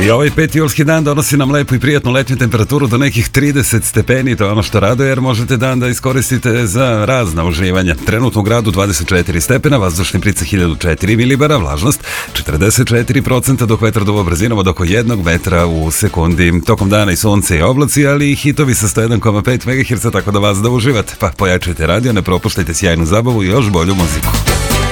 I ovaj 5. julski dan donosi nam lepu i prijatnu letnju temperaturu do nekih 30 stepeni, to je ono što raduje jer možete dan da iskoristite za razna uživanja. Trenutno u gradu 24 stepena, vazdušni pritisak 1004 milibara, vlažnost 44%, dok vetar duva brzinom od oko 1 metra u sekundi. Tokom dana i sunce i oblaci, ali i hitovi sa 101,5 MHz, tako da vas da uživate. Pa pojačajte radio, ne propuštajte sjajnu zabavu i još bolju muziku.